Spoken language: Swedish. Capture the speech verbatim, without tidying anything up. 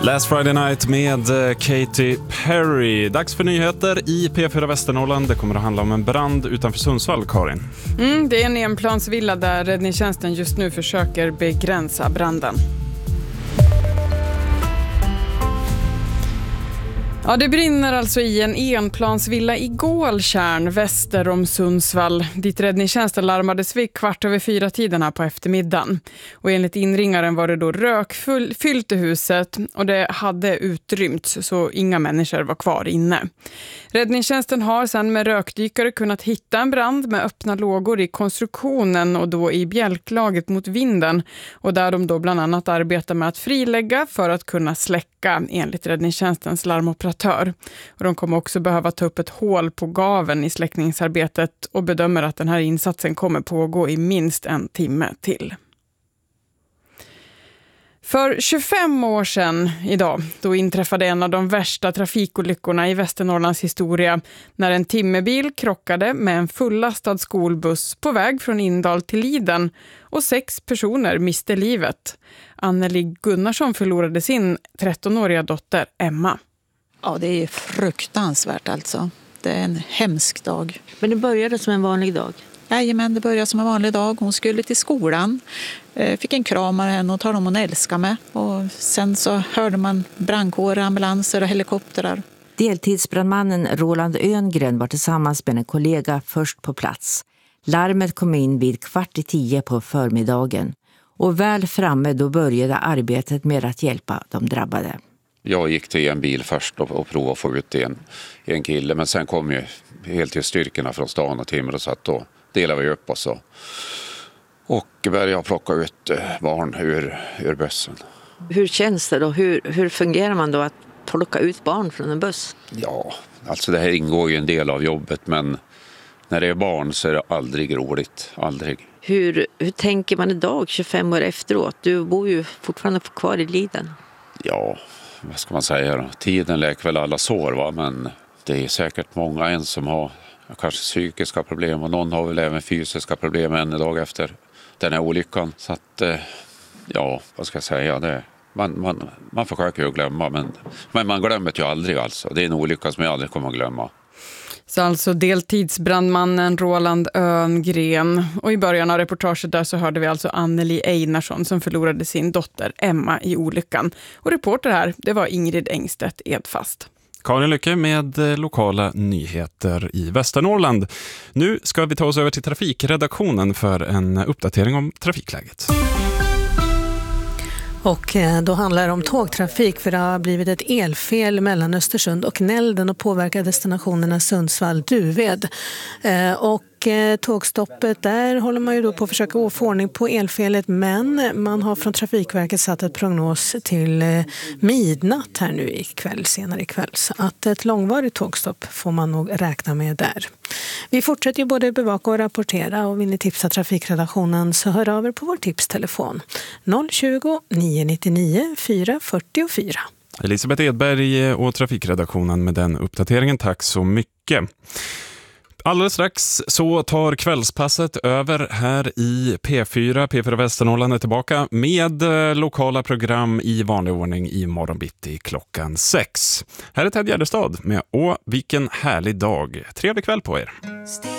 Last Friday Night med Katy Perry. Dags för nyheter i P fyra Västernorrland. Det kommer att handla om en brand utanför Sundsvall, Karin. Mm, det är en enplansvilla där räddningstjänsten just nu försöker begränsa branden. Ja, det brinner alltså i en enplansvilla i Gåltjärn väster om Sundsvall. Dit räddningstjänsten larmades vid kvart över fyra tiden här på eftermiddagen. Och enligt inringaren var det då rökfyllt i huset och det hade utrymts så inga människor var kvar inne. Räddningstjänsten har sedan med rökdykare kunnat hitta en brand med öppna lågor i konstruktionen och då i bjälklaget mot vinden. Och där de då bland annat arbetar med att frilägga för att kunna släcka enligt räddningstjänstens larmoperatör. Och de kommer också behöva ta upp ett hål på gaven i släckningsarbetet och bedömer att den här insatsen kommer pågå i minst en timme till. För tjugofem år sedan idag, då inträffade en av de värsta trafikolyckorna i Västernorrlands historia när en timmerbil krockade med en fullastad skolbuss på väg från Indal till Liden och sex personer miste livet. Anneli Gunnarsson förlorade sin trettonåriga dotter Emma. Ja, det är fruktansvärt alltså. Det är en hemsk dag. Men det började som en vanlig dag? Jajamän, det började som en vanlig dag. Hon skulle till skolan. Fick en kram av henne och talade om hon älskar mig. Och sen så hörde man brandkårer, ambulanser och helikoptrar. Deltidsbrandmannen Roland Öngren var tillsammans med en kollega först på plats. Larmet kom in vid kvart i tio på förmiddagen. Och väl framme då började arbetet med att hjälpa de drabbade. Jag gick till en bil först och, och provade att få ut en, en kille. Men sen kom ju helt till styrkorna från stan och timmer och så att då delade vi upp oss. Och, och började plocka ut barn ur, ur bussen. Hur känns det då? Hur, hur fungerar man då att plocka ut barn från en buss? Ja, alltså det här ingår ju en del av jobbet. Men när det är barn så är det aldrig roligt. Aldrig. Hur, hur tänker man idag tjugofem år efteråt? Du bor ju fortfarande kvar i Liden. Ja, vad ska man säga då? Tiden läker väl alla sår, va? Men det är säkert många en som har kanske psykiska problem och någon har väl även fysiska problem en dag efter den här olyckan. Så att, ja, vad ska jag säga? Det, man, man, man försöker ju glömma, men, men man glömmer ju aldrig alltså. Det är en olycka som jag aldrig kommer att glömma. Så alltså deltidsbrandmannen Roland Öngren. Och i början av reportaget där så hörde vi alltså Anneli Einarsson som förlorade sin dotter Emma i olyckan. Och reporter här, det var Ingrid Engstedt Edfast. Karin Lycke med lokala nyheter i Västernorrland. Nu ska vi ta oss över till trafikredaktionen för en uppdatering om trafikläget. Och då handlar det om tågtrafik för det har blivit ett elfel mellan Östersund och Nälden och påverkar destinationerna Sundsvall-Duved. Och tågstoppet där håller man ju då på att försöka få ordning på elfelet, men man har från Trafikverket satt ett prognos till midnatt här nu ikväll, senare ikväll. Så att ett långvarigt tågstopp får man nog räkna med där. Vi fortsätter ju både bevaka och rapportera och vill ni tipsa trafikredaktionen så hör av er på vår tipstelefon noll tjugo, nio nittionio, fyra fyrtio fyra. Elisabeth Edberg och trafikredaktionen med den uppdateringen. Tack så mycket. Alldeles strax så tar kvällspasset över här i P fyra. P fyra Västernorrland är tillbaka med lokala program i vanlig ordning i morgonbitti klockan sex. Här är Ted Gärdestad med Åh, vilken härlig dag. Trevlig kväll på er.